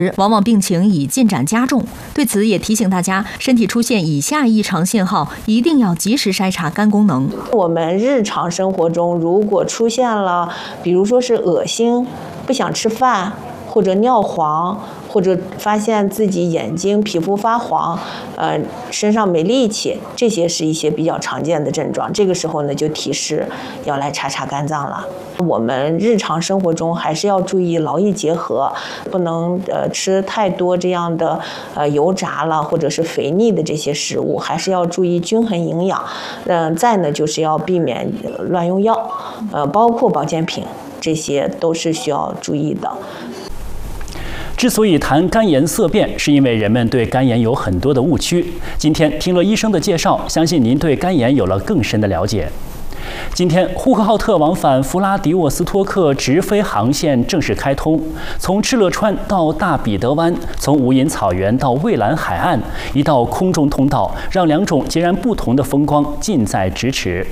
往往病情已进展加重。对此也提醒大家，身体出现以下异常信号，一定要及时筛查肝功能。 我们日常生活中如果出现了，比如说是恶心、不想吃饭，或者尿黄，或者发现自己眼睛皮肤发黄，身上没力气，这些是一些比较常见的症状。这个时候呢，就提示要来查查肝脏了。我们日常生活中还是要注意劳逸结合，不能吃太多这样的油炸了或者是肥腻的这些食物，还是要注意均衡营养。再呢就是要避免乱用药，包括保健品，这些都是需要注意的。 之所以谈肝炎色变，是因为人们对肝炎有很多的误区。今天听了医生的介绍，相信您对肝炎有了更深的了解。今天，呼和浩特往返弗拉迪沃斯托克直飞航线正式开通，从敕勒川到大彼得湾，从无垠草原到蔚蓝海岸，一道空中通道，让两种截然不同的风光近在咫尺。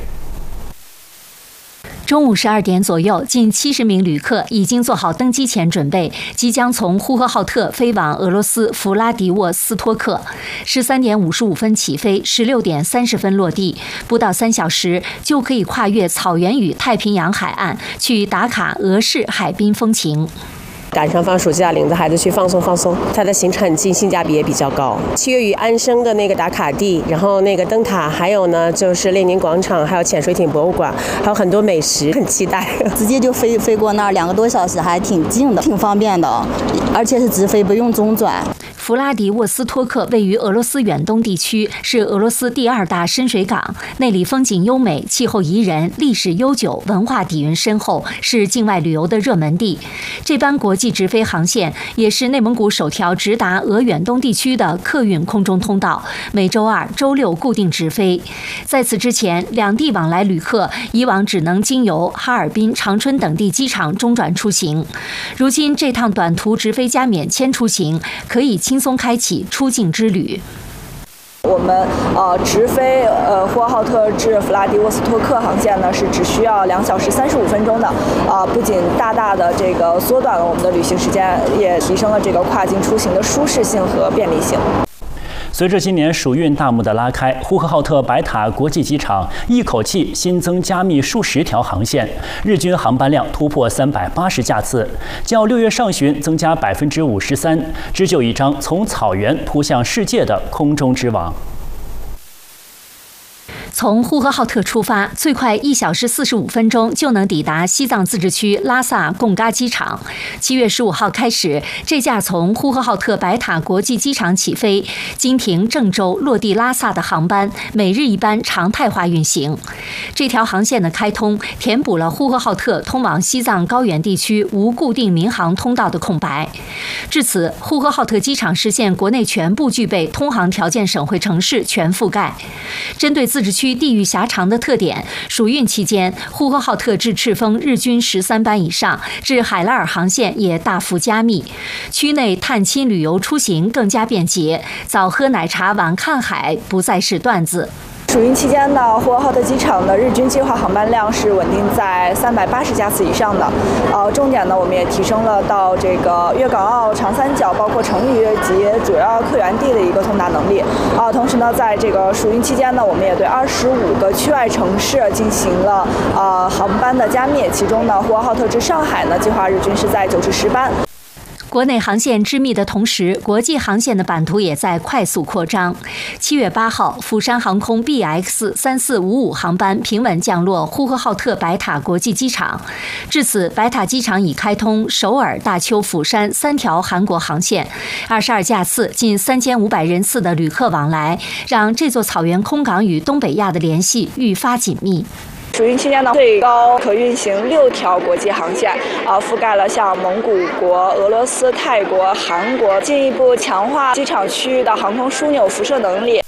中午12点左右，近70名旅客已经做好登机前准备，即将从呼和浩特飞往俄罗斯弗拉迪沃斯托克。13点55分起飞，16点30分落地，不到3小时就可以跨越草原与太平洋海岸，去打卡俄式海滨风情。 赶上放暑假，领着孩子去放松放松。它的行程很近，性价比也比较高。7月与安生的那个打卡地，然后那个灯塔，还有呢就是列宁广场，还有潜水艇博物馆，还有很多美食，很期待。 直接就飞过那儿，2个多小时，还挺近的，挺方便的，而且是直飞，不用中转。 弗拉迪沃斯托克位于俄罗斯远东地区，是俄罗斯第2大深水港，那里风景优美，气候宜人，历史悠久，文化底蕴深厚，是境外旅游的热门地。这班国际直飞航线也是内蒙古首条直达俄远东地区的客运空中通道，每周2、周6固定直飞。在此之前，两地往来旅客以往只能经由哈尔滨、长春等地机场中转出行，如今这趟短途直飞加免签出行，可以轻松开启出境之旅。 我们直飞呼和浩特至弗拉迪沃斯托克航线呢是只需要2小时35分钟的，不仅大大的这个缩短了我们的旅行时间，也提升了这个跨境出行的舒适性和便利性。 随着今年暑运大幕的拉开，呼和浩特白塔国际机场一口气新增加密数十条航线，日均航班量突破380架次，较6月上旬增加53%，织就一张从草原扑向世界的空中之网。 从呼和浩特出发，最快1小时45分钟就能抵达西藏自治区拉萨贡嘎机场。7月15号开始，这架从呼和浩特白塔国际机场起飞，经停郑州落地拉萨的航班，每日一班常态化运行。这条航线的开通，填补了呼和浩特通往西藏高原地区无固定民航通道的空白。至此，呼和浩特机场实现国内全部具备通航条件省会城市全覆盖。针对自治区地域狭长的特点，暑运期间，呼和浩特至赤峰日均13班以上，至海拉尔航线也大幅加密。区内探亲旅游出行更加便捷，早喝奶茶晚看海不再是段子。 暑运期间呢，呼和浩特机场的日均计划航班量是稳定在380架次以上的。重点呢，我们也提升了到这个粤港澳长三角，包括成渝及主要客源地的一个通达能力。同时呢，在这个暑运期间呢，我们也对25个区外城市进行了航班的加密，其中呢，呼和浩特至上海呢，计划日均是在9至10班。 国内航线织密的同时，国际航线的版图也在快速扩张。7月8号，釜山航空 BX3455 航班平稳降落呼和浩特白塔国际机场。至此，白塔机场已开通首尔、大邱、釜山3条韩国航线，22架次、近3500人次的旅客往来，让这座草原空港与东北亚的联系愈发紧密。 暑运期间呢，最高可运行6条国际航线，覆盖了像蒙古国、俄罗斯、泰国、韩国，进一步强化机场区域的航空枢纽辐射能力。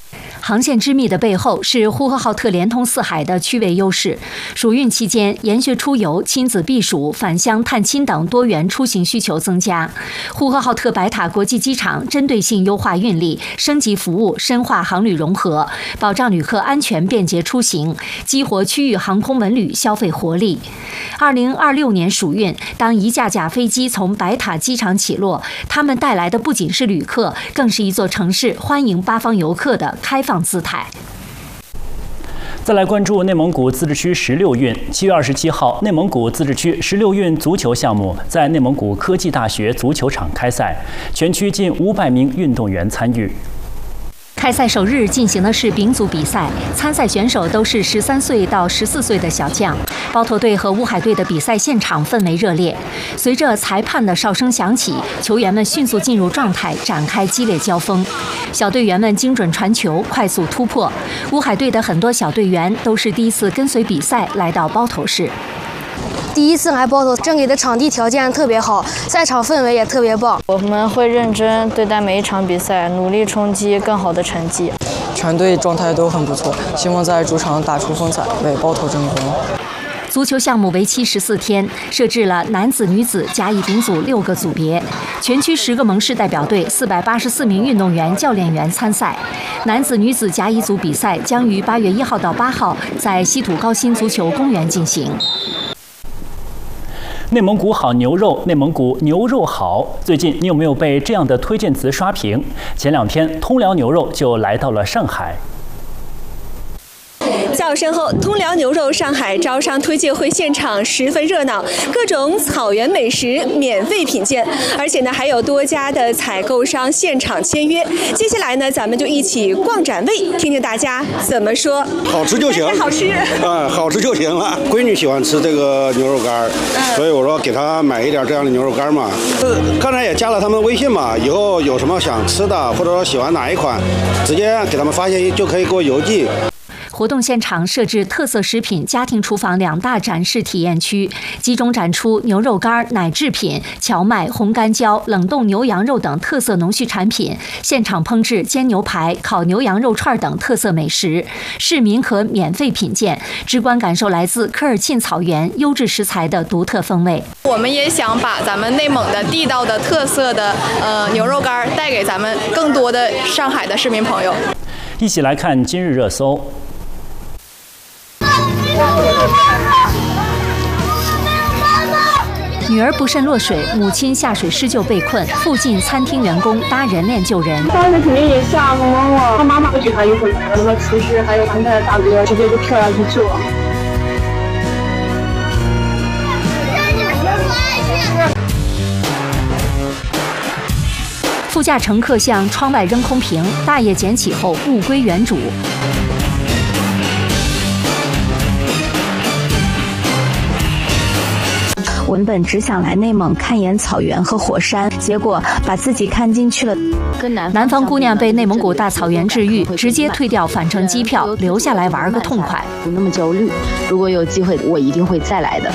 航线之密的背后是呼和浩特连通四海的区位优势。暑运期间，研学出游、亲子避暑、返乡探亲等多元出行需求增加。呼和浩特白塔国际机场针对性优化运力，升级服务，深化航旅融合，保障旅客安全便捷出行，激活区域航空文旅消费活力。2026年暑运，当一架架飞机从白塔机场起落，他们带来的不仅是旅客，更是一座城市欢迎八方游客的开放姿态。 再来关注内蒙古自治区16运。7月27号，内蒙古自治区16运足球项目在内蒙古科技大学足球场开赛，全区近500名运动员参与。 开赛首日进行的是丙组比赛，参赛选手都是13岁到14岁的小将。包头队和乌海队的比赛现场氛围热烈，随着裁判的哨声响起，球员们迅速进入状态，展开激烈交锋。小队员们精准传球，快速突破。乌海队的很多小队员都是第一次跟随比赛来到包头市。 第一次来包头，这里的场地条件特别好，赛场氛围也特别棒。 我们会认真对待每一场比赛，努力冲击更好的成绩。 全队状态都很不错，希望在主场打出风采，为包头争光。 足球项目为期14天，设置了男子、女子甲乙丙组6个组别，全区10个盟市代表队484名运动员、教练员参赛。男子、女子甲乙组比赛将于8月1号到8号在稀土高新足球公园进行。 内蒙古好牛肉，内蒙古牛肉好。最近你有没有被这样的推荐词刷屏？前2天，通辽牛肉就来到了上海。 较身后，通辽牛肉上海招商推介会现场十分热闹，各种草原美食免费品鉴，而且呢还有多家的采购商现场签约。接下来呢，咱们就一起逛展位，听听大家怎么说。 好吃就行， 好吃， 好吃就行了。闺女喜欢吃这个牛肉干，所以我说给她买一点这样的牛肉干嘛。刚才也加了他们微信嘛，以后有什么想吃的，或者说喜欢哪一款，直接给他们发信息就可以给我邮寄。 活动现场设置特色食品、家庭厨房2大展示体验区，集中展出牛肉干、奶制品、荞麦、红干椒、冷冻牛羊肉等特色农畜产品，现场烹制煎牛排、烤牛羊肉串等特色美食，市民可免费品鉴，直观感受来自科尔沁草原优质食材的独特风味。 我们也想把咱们内蒙的地道的特色的牛肉干带给咱们更多的上海的市民朋友。 一起来看今日热搜。 女儿不慎落水，母亲下水施救被困，附近餐厅员工搭人链救人。 当时肯定也吓懵了，他妈妈举他一会儿，那个厨师还有他们的大哥直接就跳下去救了。 副驾乘客向窗外扔空瓶，大爷捡起后物归原主。 文本只想来内蒙看眼草原和火山，结果把自己看进去了。 南方姑娘被内蒙古大草原治愈，直接退掉返程机票，留下来玩个痛快。 不那么焦虑，如果有机会，我一定会再来的。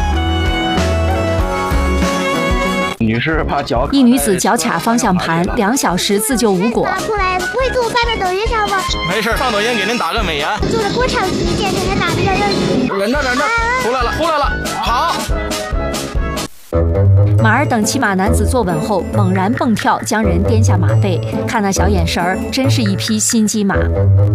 女士怕脚， 一女子脚卡方向盘，2小时自救无果。 出来不会做我发点抖音上吗？ 没事，上抖音给您打个美颜。 做的多长时间？给他打比较热。 忍着，出来了，好。 马尔等骑马男子坐稳后猛然蹦跳，将人颠下马背，看那小眼神儿，真是一匹心机马。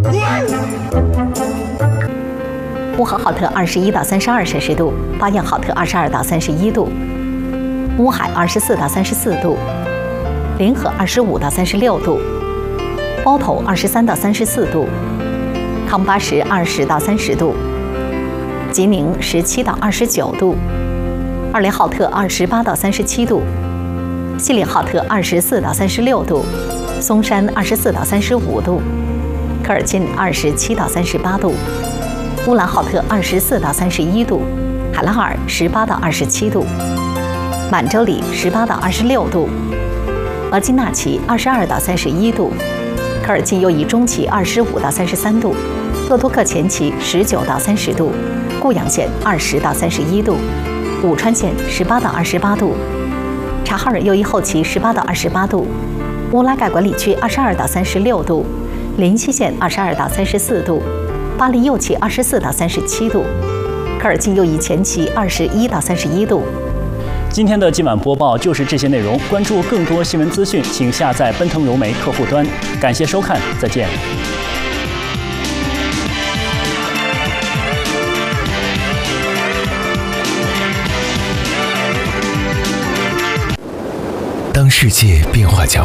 呼和浩特21到32摄氏度，巴彦浩特22到31度，乌海24到34度，临河25到36度，包头23到34度，康巴什20到30度，吉宁17到29度，二连浩特28到37度，锡林浩特24到36度，松山24到35度，科尔沁27到38度，乌兰浩特24到31度，海拉尔18到27度，满洲里18到26度，额济纳旗22到31度，科尔沁右翼中旗25到33度，鄂托克前旗19到30度，固阳县20到31度，武川县18到28度，察哈尔右翼后旗18到28度，乌拉盖管理区22到36度， 林西县22到34度，巴黎右旗24到37度，科尔沁右翼前旗21到31度。 今天的今晚播报就是这些内容，关注更多新闻资讯，请下载奔腾融媒客户端。感谢收看，再见。 当世界变化交